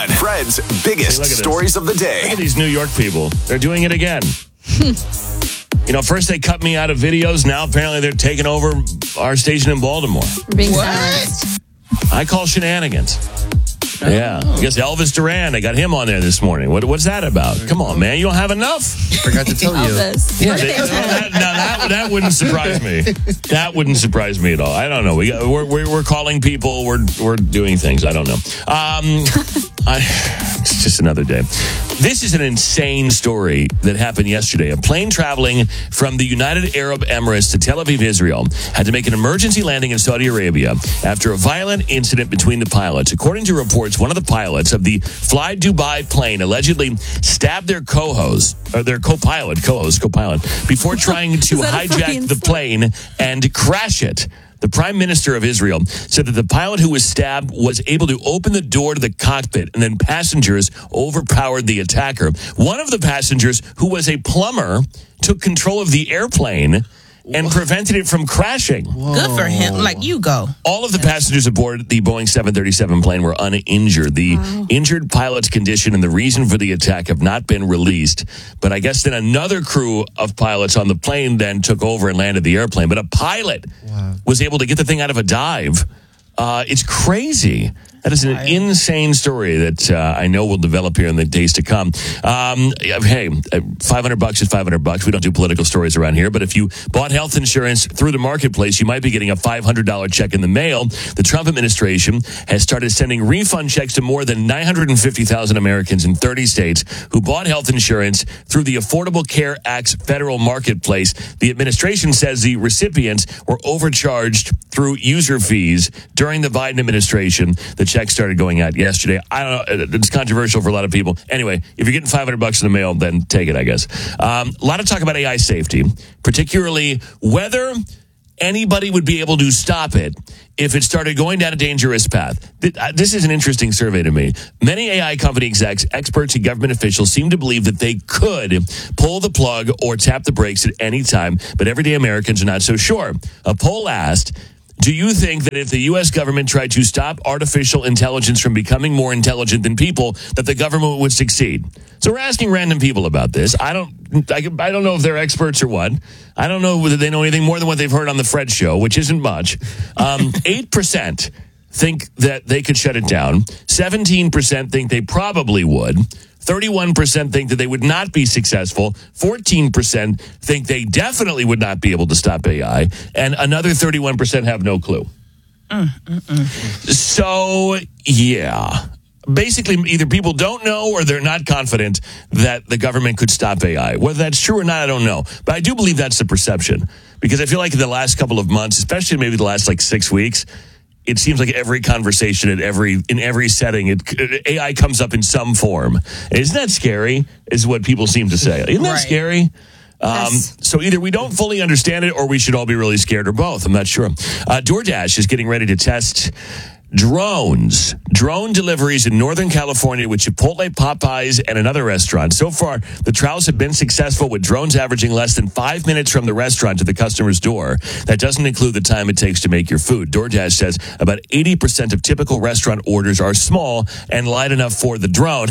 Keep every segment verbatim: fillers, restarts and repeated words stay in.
Fred's biggest Hey, stories of the day. Look at these New York people. They're doing it again. You know, first they cut me out of videos. Now apparently they're taking over our station in Baltimore. Being What? silenced. I call shenanigans. Yeah. I guess Elvis Duran, I got him on there this morning. What, what's that about? Come on, man. You don't have enough? Forgot to tell you. Elvis. Yeah, they, that, now that, that wouldn't surprise me. That wouldn't surprise me at all. I don't know. We got, we're, we're we're calling people. We're we're doing things. I don't know. Um, I, it's just another day. This is an insane story that happened yesterday. A plane traveling from the United Arab Emirates to Tel Aviv, Israel, had to make an emergency landing in Saudi Arabia after a violent incident between the pilots. According to reports, one of the pilots of the Fly Dubai plane allegedly stabbed their co-host, or their co-pilot, co-host, co-pilot, before trying to hijack the plane and crash it. The Prime Minister of Israel said that the pilot who was stabbed was able to open the door to the cockpit, and then passengers overpowered the attacker. One of the passengers, who was a plumber, took control of the airplane and prevented it from crashing. Good for him. Like, you go. All of the passengers aboard the Boeing seven thirty-seven plane were uninjured. The wow. injured pilot's condition and the reason for the attack have not been released. But I guess then another crew of pilots on the plane then took over and landed the airplane. But a pilot wow. was able to get the thing out of a dive. Uh, it's crazy. That is an insane story that uh, I know will develop here in the days to come. Um, hey, five hundred bucks is five hundred bucks. We don't do political stories around here, but if you bought health insurance through the marketplace, you might be getting a five hundred dollars check in the mail. The Trump administration has started sending refund checks to more than nine hundred fifty thousand Americans in thirty states who bought health insurance through the Affordable Care Act's federal marketplace. The administration says the recipients were overcharged through user fees during the Biden administration. The check started going out yesterday. I don't know. It's controversial for a lot of people. Anyway, if you're getting five hundred bucks in the mail, then take it, I guess. Um, a lot of talk about A I safety, particularly whether anybody would be able to stop it if it started going down a dangerous path. This is an interesting survey to me. Many A I company execs, experts, and government officials seem to believe that they could pull the plug or tap the brakes at any time, but everyday Americans are not so sure. A poll asked, do you think that if the U S government tried to stop artificial intelligence from becoming more intelligent than people, that the government would succeed? So we're asking random people about this. I don't, I, I don't know if they're experts or what. I don't know whether they know anything more than what they've heard on the Fred Show, which isn't much. Um, eight percent think that they could shut it down. seventeen percent think they probably would. thirty-one percent think that they would not be successful. fourteen percent think they definitely would not be able to stop A I. And another thirty-one percent have no clue. Mm, mm, mm. So, yeah. Basically, either people don't know or they're not confident that the government could stop A I. Whether that's true or not, I don't know. But I do believe that's the perception. Because I feel like in the last couple of months, especially maybe the last like six weeks, it seems like every conversation at every in every setting, it, A I comes up in some form. Isn't that scary? Is what people seem to say. Isn't that right. scary? Um, yes. So either we don't fully understand it, or we should all be really scared, or both. I'm not sure. Uh, DoorDash is getting ready to test drones, drone deliveries in Northern California with Chipotle, Popeyes, and another restaurant. So far, the trials have been successful, with drones averaging less than five minutes from the restaurant to the customer's door. That doesn't include the time it takes to make your food. DoorDash says about eighty percent of typical restaurant orders are small and light enough for the drone.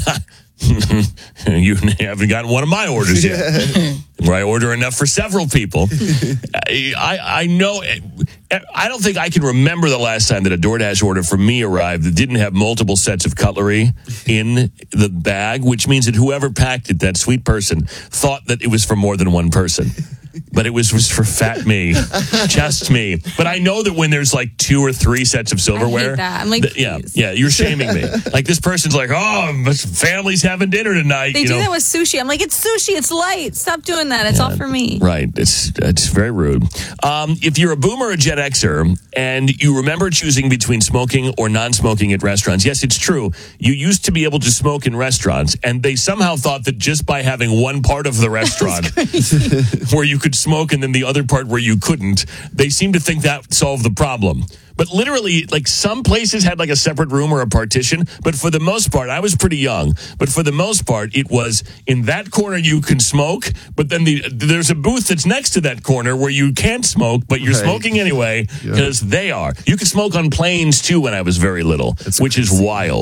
You haven't gotten one of my orders yet, where I order enough for several people. I, I know, I don't think I can remember the last time that a DoorDash order for me arrived that didn't have multiple sets of cutlery in the bag, which means that whoever packed it, that sweet person, thought that it was for more than one person. But it was, was for fat me, just me. But I know that when there's like two or three sets of silverware, I hate that. I'm like, th- yeah, yeah, you're shaming me. Like this person's like, oh, family's having dinner tonight. They you do know? that with sushi. I'm like, it's sushi. It's light. Stop doing that. It's yeah, all for me. Right. It's it's very rude. Um, if you're a boomer or a Gen Xer and you remember choosing between smoking or non-smoking at restaurants, yes, it's true. You used to be able to smoke in restaurants, and they somehow thought that just by having one part of the restaurant where you could smoke and then the other part where you couldn't, they seemed to think that solved the problem. But literally, like some places had like a separate room or a partition. But for the most part, I was pretty young. But for the most part, it was in that corner you can smoke. But then the, there's a booth that's next to that corner where you can't smoke, but you're right. smoking anyway because yeah. they are. You could smoke on planes too when I was very little, that's which crazy. Is wild.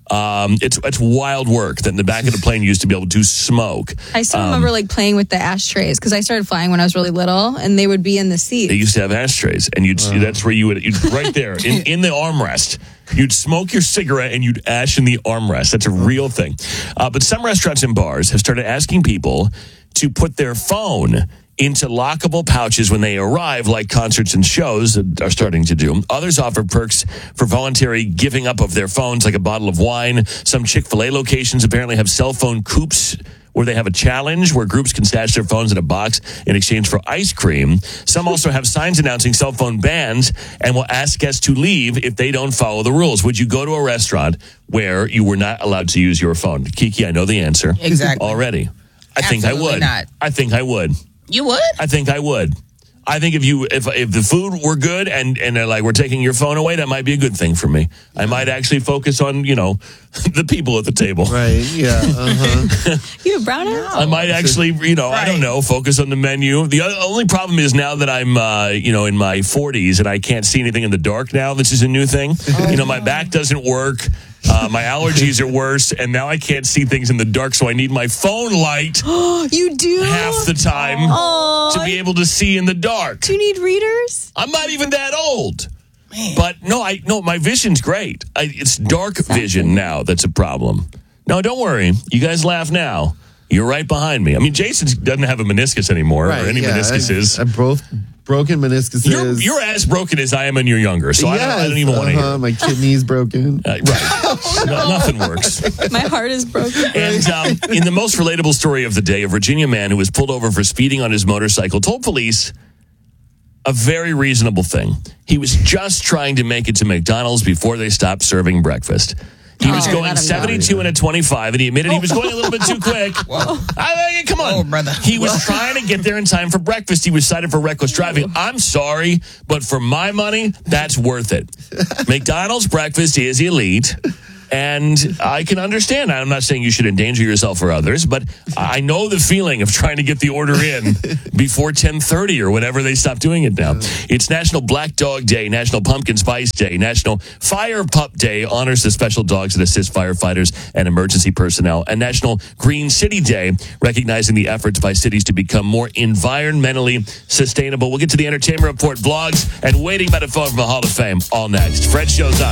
Um, it's it's wild work that in the back of the plane you used to be able to smoke. I still Um, remember like playing with the ashtrays because I started flying when I was really little, and they would be in the seat. They used to have ashtrays, and you'd see that's where you would you'd, right there in, in the armrest. You'd smoke your cigarette and you'd ash in the armrest. That's a real thing. Uh, but some restaurants and bars have started asking people to put their phone into lockable pouches when they arrive, like concerts and shows are starting to do. Others offer perks for voluntary giving up of their phones, like a bottle of wine. Some Chick-fil-A locations apparently have cell phone coops where they have a challenge where groups can stash their phones in a box in exchange for ice cream. Some also have signs announcing cell phone bans and will ask guests to leave if they don't follow the rules. Would you go to a restaurant where you were not allowed to use your phone? Kiki, I know the answer. Exactly. Already. I think I Absolutely would. not. I think I would. You would? I think I would. I think if you if if the food were good and and they're like we're taking your phone away, that might be a good thing for me. I might actually focus on, you know, the people at the table. Right. Yeah. Uh-huh. You have brown hair? I might actually, you know, I don't Right. know, focus on the menu. The o- only problem is now that I'm, uh, you know, in my forties and I can't see anything in the dark now. This is a new thing. You know, my back doesn't work. Uh, my allergies are worse, and now I can't see things in the dark, so I need my phone light You do? half the time Aw. to be able to see in the dark. Do you need readers? I'm not even that old. But no, I no, my vision's great. I, it's dark vision now that's a problem. No, don't worry. You guys laugh now. You're right behind me. I mean, Jason doesn't have a meniscus anymore, Right. or any yeah, meniscuses. I, I both broken meniscuses. You're, you're as broken as I am, and you're younger, so I, don't, I don't Yes, even want to uh-huh, hear. My kidney's broken. Uh, right, no, nothing works. My heart is broken. And um, in the most relatable story of the day, a Virginia man who was pulled over for speeding on his motorcycle told police a very reasonable thing. He was just trying to make it to McDonald's before they stopped serving breakfast. He was Oh, going let him know. seventy-two and a twenty-five, and he admitted he was going a little bit too quick. I mean, come on. Whoa, brother. He was trying to get there in time for breakfast. He was cited for reckless driving. I'm sorry, but for my money, that's worth it. McDonald's breakfast is elite. And I can understand. I'm not saying you should endanger yourself or others, but I know the feeling of trying to get the order in before ten thirty or whenever they stop doing it now. It's National Black Dog Day, National Pumpkin Spice Day, National Fire Pup Day, honors the special dogs that assist firefighters and emergency personnel, and National Green City Day, recognizing the efforts by cities to become more environmentally sustainable. We'll get to the entertainment report, blogs, and waiting by the phone from the Hall of Fame all next. Fred shows up.